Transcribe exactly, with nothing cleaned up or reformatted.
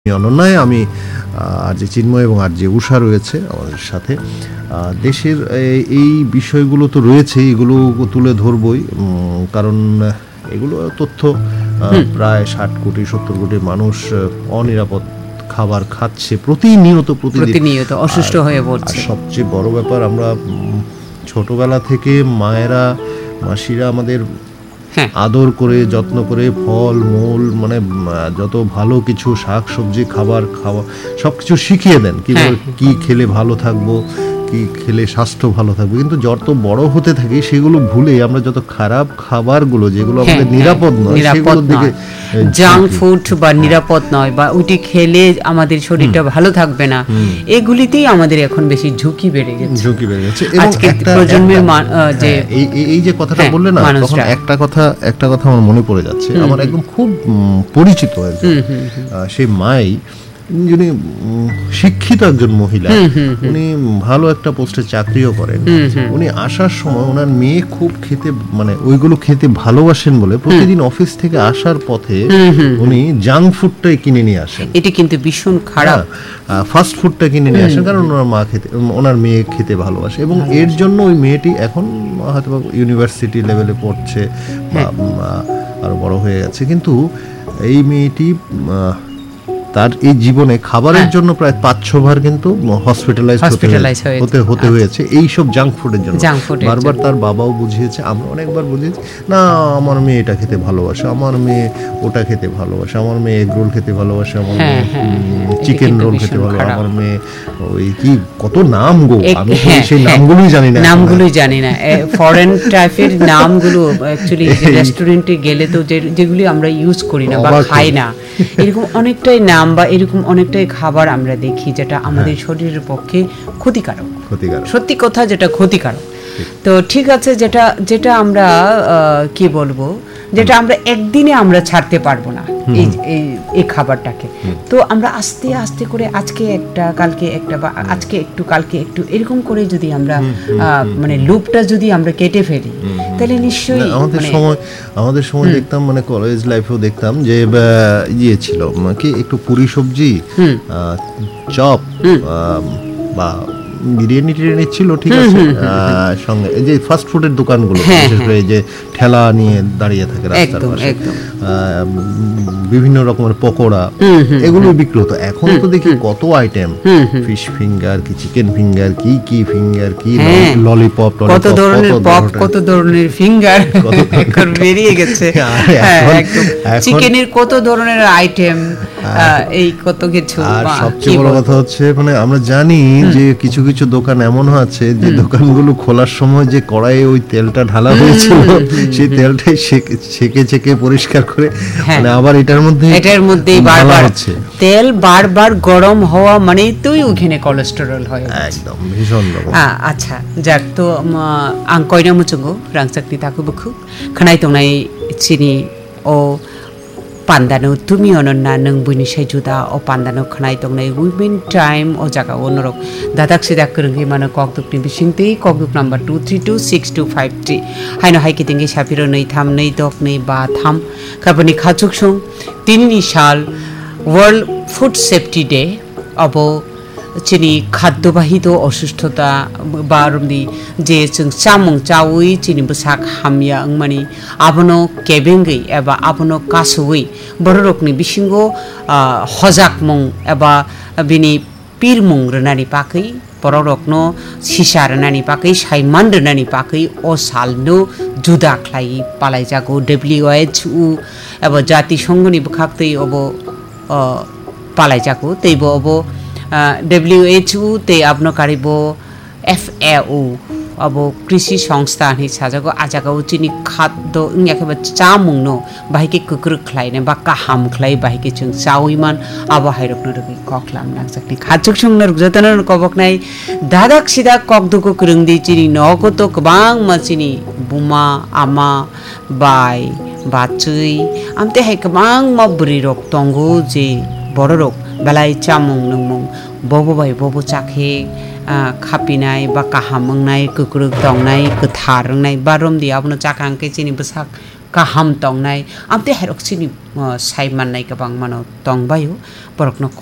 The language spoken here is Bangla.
অনন্যায় আমি আর যে চিন্ময় এবং আর যে উষা রয়েছে আমাদের সাথে দেশের এই বিষয়গুলো তো রয়েছে, এগুলো তুলে ধরবই, কারণ এগুলো তথ্য প্রায় ষাট কোটি সত্তর কোটি মানুষ অনিরাপদ খাবার খাচ্ছে প্রতিনিয়ত প্রতিনিয়ত অসুস্থ হয়ে পড়ছে। সবচেয়ে বড় ব্যাপার, আমরা ছোটবেলা থেকে মায়েরা মাসিরা আমাদের আদর করে যত্ন করে ফল মূল মানে যত ভালো কিছু শাক সবজি খাবার খাওয়া সব কিছু শিখিয়ে দেন, কি কি খেলে ভালো থাকবো, কি খেলে স্বাস্থ্য ভালো থাকবে। কিন্তু যত বড় হতে থাকি সেগুলো ভুলে আমরা যত খারাপ খাবারগুলো যেগুলো আমাদের নিরাপদ নয় সেগুলোর দিকে, জাঙ্ক ফুড বা নিরাপদ নয় বা ওইটি খেলে আমাদের শরীরটা ভালো থাকবে না, এগুলিতেই আমাদের এখন বেশি ঝুঁকি বেড়ে গেছে ঝুঁকি বেড়ে গেছে আজকে প্রজন্মের যে এই এই যে কথাটা বললে না, তখন একটা কথা একটা কথা আমার মনে পড়ে যাচ্ছে, আমার একদম খুব পরিচিত একজন সেই মাই, যিনি শিক্ষিত একজন মহিলা, উনি ভালো একটা পোস্টে চাকরিও করেন। উনি আসার সময় ওনার মেয়ে খুব খেতে মানে ওইগুলো খেতে ভালোবাসেন বলে প্রতিদিন অফিস থেকে আসার পথে উনি জাঙ্ক ফুডটাই কিনে নিয়ে আসেন। এটি কিন্তু ভীষণ খারাপ, ফাস্ট ফুডটা কিনে নিয়ে আসেন, কারণ ওনার মা খেতে ওনার মেয়ে খেতে ভালোবাসে এবং এর জন্য ওই মেয়েটি এখন হয়তো ইউনিভার্সিটি লেভেলে পড়ছে বা আরো বড় হয়ে গেছে, কিন্তু এই মেয়েটি তার এই জীবনে খাবারের জন্য প্রায় পাঁচ ছ বার কিন্তু হসপিটালাইজ হতে হতে হয়েছে এই সব জাঙ্ক ফুডের জন্য। বারবার তার বাবাও বুঝিয়েছে, আমরা অনেকবার বুঝিয়েছি, না আমার মেয়ে এটা খেতে ভালোবাসে, আমার মেয়ে ওটা খেতে ভালোবাসে, আমার মেয়ে এগ রোল খেতে ভালোবাসে, আমার মেয়ে চিকেন রোল খেতে ভালোবাসে, আমার মেয়ে ওই কি কত নাম গো, আমি সেই নামগুলোই জানি না নামগুলোই জানি না ফরেন টাইপের নামগুলো অ্যাকচুয়ালি রেস্টুরেন্টে গেলে তো যেগুলি আমরা ইউজ করি না বা খাই না, এরকম অনেকটাই নাম বা এরকম অনেকটাই খাবার আমরা দেখি যেটা আমাদের শরীরের পক্ষে ক্ষতিকারক, ক্ষতিকারক সত্যি কথা, যেটা ক্ষতিকারক। তো ঠিক আছে, যেটা যেটা আমরা কি বলবো, যেটা আমরা একদিনে আমরা ছাড়তে পারবো না এই এই খাবারটাকে, তো আমরা আস্তে আস্তে করে আজকে একটা কালকে একটা বা আজকে একটু কালকে একটু এরকম করে যদি আমরা মানে লুপটা যদি আমরা কেটে ফেলি, তাহলে নিশ্চয়ই আমাদের সময় আমাদের সময় দেখতাম মানে কলেজ লাইফেও দেখতাম যে ইয়ে ছিল কি একটু পুরি সবজি চপ বা বিরিয়ানি টিরিয়ানি ছিল, ঠিক আছে, সঙ্গে এই যে ফাস্ট ফুডের দোকানগুলো বিশেষ করে এই যে ঠেলা নিয়ে দাঁড়িয়ে থাকে রাস্তার পাশে, বিভিন্ন রকমের পকোড়া এগুলো বিক্রি হতো। এখন তো দেখি কত আইটেম, ফিশ ফিঙ্গার কি চিকেন ফিঙ্গার কি কি ফিঙ্গার কি ললিপপ, কত ধরনের পপ, কত ধরনের ফিঙ্গার এখন বেরিয়ে গেছে, চিকেনের কত ধরনের আইটেম, এই কত কিছু। আর সবচেয়ে বড় কথা হচ্ছে মানে আমরা জানি যে কিছু কিছু দোকান এমন আছে যে দোকানগুলো খোলার সময় যে কড়াইয়ে ওই তেলটা ঢালা হয়েছিল সেই তেলটাই ছেঁকে ছেঁকে পরিষ্কার করে মানে আবার এটার মধ্যে এটার মধ্যেই বারবার তেল বারবার গরম হওয়া মানে তুই ওখানে কোলেস্টেরল হয় একদম ভীষণ রকম। আচ্ছা যাক, তো আং কয়না মুচুঙ্গো রাংচাকনি তাকুবুখু খানাই তংনাই চিনি ও পান্দানো তুমি অনন্যা নং বইনিসাই जुदा ও পান্দানো খানাই তংনাই উইমেন টাইম ও জায়গা অন্যরক দাদাক সিদা করঙ্গি মানে ককদুকনি বিসিংতে ককদুক number two three two six two five three হাইনো হাইকি তিঙ্গি সাপিরো नै থাম नै দক नै বা থাম কাবনি খাচুক সং তিননি সাল world food safety day of চিনি খাদ্যবাহিত অসুস্থতা বা রমদি যে जों চামং চাউই চিনি বসাক হামিয়া মানি আবনো কেবেঙ্গै एबा আবনো কাসুই বড় রকনি বিসিঙ্গো হজাকমং एबा বিনি পিরমং রনানি পাকై বড় রকনো সিসা রনানি পাকై সাইমান রনানি পাকై ও সালনো जुदा ख्लाइ पालाय जागो डब्लिउ एच उ एबा জাতিসংঘনি বখাক্তै অব पालाय जागो तैबो অব डब्लिउ एच उ ते आपनो कारिबो एफ ए ओ अब कृषि संस्था नि साजागो आजागो चिनि खाद्य इंयाखेबा चामुंनो बाहिके कुकुर खलायने बा काहाम खलाय बाहिके जों चाउइमान अब हाइरकनो रगि कखलाम नांजाकनि खाजुक संनर जतनर कबकनाय दादाक सिदा ककदुको करंगदि चिनि नगतो गोबां मासिनि बुमा आमा बाय बाचुइ आमते हाय गोबां माबुरि रक दंगो जे बड़ रक बेलाय चामुं नंमुं बबो बाय बबो चाखे खापिनाय बा काहामंनाय कुकुरुक दंनाय गोथारंनाय बा रमदि आबनो चाखांके चिनि Basak kaham tongnai amte herok chini sai mannai kabang mano tongbayo borokno